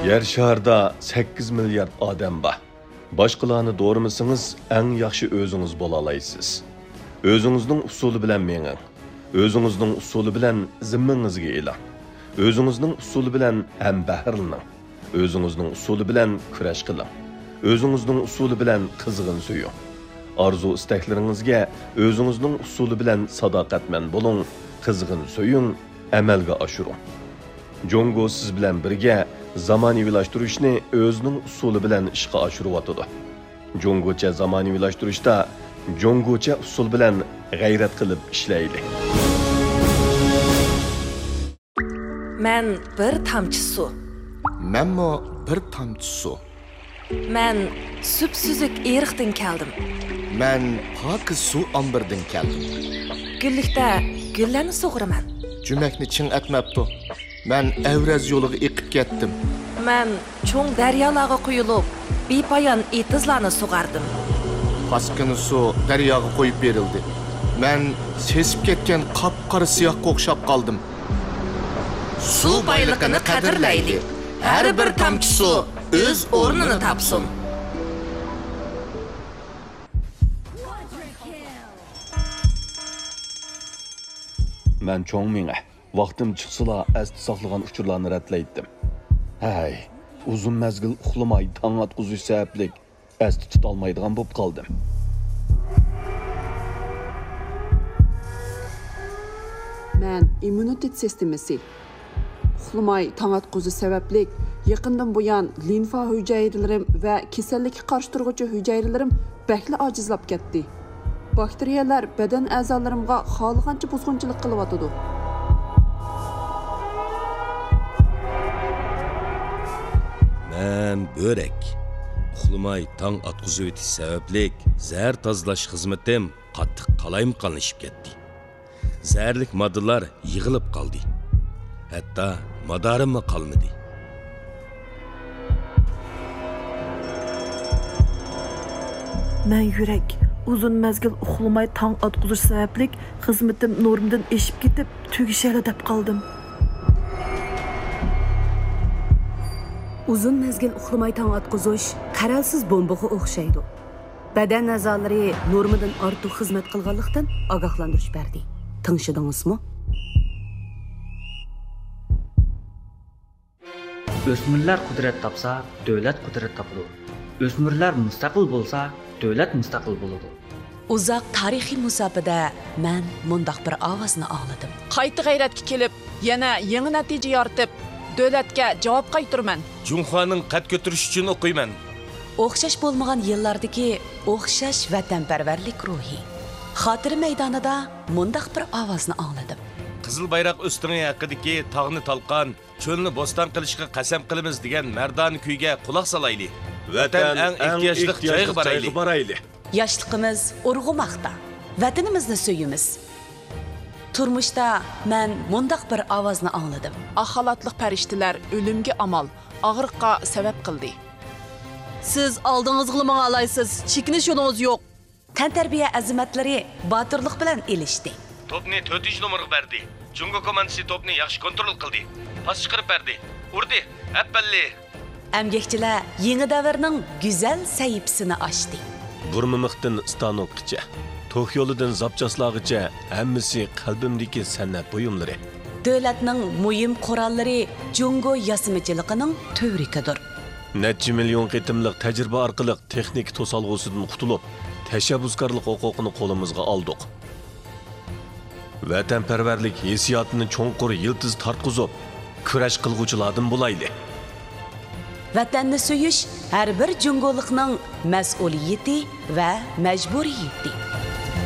Yer şarda 8 milyard odam bor. Boshqalarni doğramasangiz, eng yaxshi o'zingiz bo'la olasiz. O'zingizning usuli bilan menging. O'zingizning usuli bilan zimmangizga eling. O'zingizning usuli bilan ham bahrlaning. O'zingizning usuli bilan kurash qiling. O'zingizning usuli bilan qizg'in suying. Arzu istaklaringizga o'zingizning usuli bilan sadoqatman bo'ling, qizg'in suying, amalga oshiring. Jongo siz bilan birga zamonaviylashtirishni o'zining usuli bilan ishga oshiryotdi. Jongocha zamonaviylashtirishda jongocha usul bilan g'ayrat qilib ishlaylik. Men bir tamchi suv. Menmo bir tomchi suv. Men süpsüzük eriqdan keldim. Men pokiz suv ombirdan keldim. Güllikda gullarni sug'uraman. Jumakni ching atmabdi. Men Avraz yo'liga eqib ketdim. Men cho'ng daryolarga quyilib, bepoyon etizlarni sug'ardim. Paskini suv daryoga qo'yib berildi. Men sesib ketgan qop-qora siyohga o'xshab qoldim. Suv boyligini qadrlaydi. Har bir tamchi suv o'z o'rnini topsin. Men cho'ng menga vaqtim chiqsala asti saqlagan uchurlarni ratlaydim. Hay, uzun mezgil uxlamay tong atquzish sababli asti tutolmaydigan bo'lib qoldim. Men immunitet sistemasi uxlamay tong atquzish sababli yaqindan buyon limfa hujayralarim va kasallikka qarshi turuvchi hujayralarim bakli ojizlab ketdi. Bakteriyalar badan a'zolarimga xohlagancha buzg'unchilik qilyotdi. Men börek. Uxlamay tong atqizib o'tish sababli zahar tozalash xizmatim qattiq qalaymiqonlashib ketdi. Zaharlik moddalar yig'ilib qoldi. Hatto madorim qolmadi. Men yurak uzun mezgil uxlamay tong atquzish sababli xizmatim normdan eshib ketib, tugishali deb qoldim. Uzun mezgil uxlamay tong atquzish qaralsiz bombaga o'xshaydi. Badan a'zolari normadan ortiq xizmat qilganlikdan ogohlantirish berdi. Tinglashdingizmi? O'smirlar qudrat topsa, davlat qudrat topadi. O'smirlar mustaqil bo'lsa, davlat mustaqil bo'ladi. Uzoq tarixiy musofada men mundaq bir ovozni angladim. Qayta g'ayratga kelib, yana yangi natija yoritib, davlatga javob qaytiraman. Junxoning qad ko'tarish uchun o'qiyman. O'xshash bo'lmagan yillardagi o'xshash vatanparvarlik ruhi. Xotira maydonida mundaq bir ovozni angladim. Qizil bayroq ustuni haqidagi tog'ni talqon, cho'lni bo'ston qilishga qasam qilamiz degan mardon kuyga quloq solayli. Vatan eng ehtiyojli joyga borayli. Yoshligimiz urg'umoqda. Vatanimizni suyimiz. Turmushda men mundaq bir ovozni angladim. Axalatliq farishtalar o'limga amal, og'riqqa sabab qildi. Siz oldingizga menga alaysiz, chekinish yo'lingiz yo'q. Tantarbiya azimatlari botirlik bilan elishdi. Topni 4-nomerga berdi. Jungo komandasi topni yaxshi kontrol qildi. Pas chiqarib berdi. Urdi. Appalli. Amgakchilar yangi davrning go'zal sayibsini ochdi. Burmimiqdan stanokgacha, to'q yo'lidan zapchaslag'icha hammasi qalbimdagi san'at buyumlari. Davlatning muhim qurollari Jungo yasimichiligining tavrikidir. Necha million qitimliq tajriba orqali texnik to'salg'usidan qutulib, tashabbuskorlik huquqini qo'limizga oldik. Vatanparvarlik hissiyotini cho'nqur yiltiz tarqizib, kurash qilguvchilardan bo'layli. Vatanni suyish har bir jungolikning mas'uliyati va majburiyati.